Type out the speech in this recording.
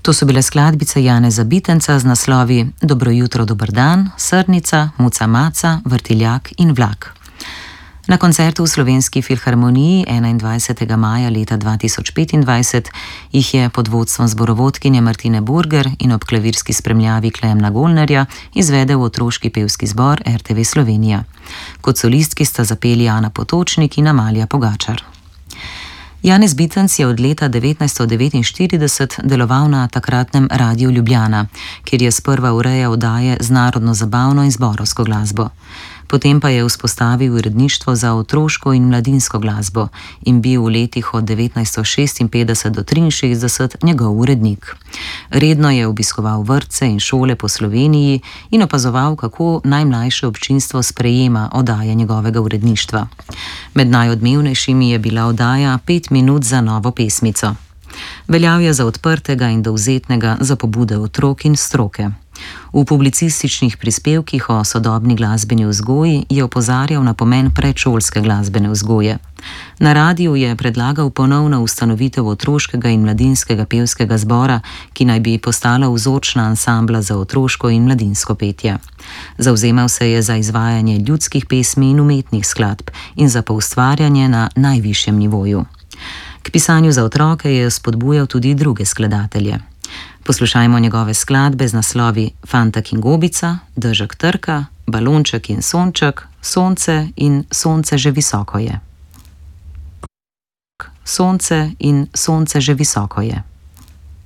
To so bile skladbice Janeza Bitenca z naslovi Dobro jutro, dober dan, Srnica, Muca maca, Vrtiljak in vlak. Na koncertu v Slovenski filharmoniji 21. maja leta 2025 jih je pod vodstvom zborovodkinje Martine Burger in ob klavirski spremljavi Klemna Golnarja izvedel otroški pevski zbor RTV Slovenija. Kot solistki sta zapeli Ana Potočnik in Amalija Pogačar. Janez Bitenc je od leta 1949 deloval na takratnem Radiu Ljubljana, kjer je sprva urejal oddaje z narodno zabavno in zborovsko glasbo. Potem pa je vzpostavil uredništvo za otroško in mladinsko glasbo in bil v letih od 1956 do 1963 njegov urednik. Redno je obiskoval vrtce in šole po Sloveniji in opazoval, kako najmlajše občinstvo sprejema oddaje njegovega uredništva. Med najodmevnejšimi je bila oddaja 5 minut za novo pesmico. Veljal je za odprtega in dovzetnega za pobude otrok in stroke. V publicističnih prispevkih o sodobni glasbeni vzgoji je opozarjal na pomen predšolske glasbene vzgoje. Na radiju je predlagal ponovno ustanovitev otroškega in mladinskega pevskega zbora, ki naj bi postala vzorčna ansambla za otroško in mladinsko petje. Zavzemal se je za izvajanje ljudskih pesmi in umetnih skladb in za poustvarjanje na najvišjem nivoju. K pisanju za otroke je spodbujal tudi druge skladatelje. Poslušajmo njegove skladbe z naslovi Fantak in gobica, Dežek trka, Balonček in sonček, Sonce in sonce že visoko je. Sonce in sonce že visoko je.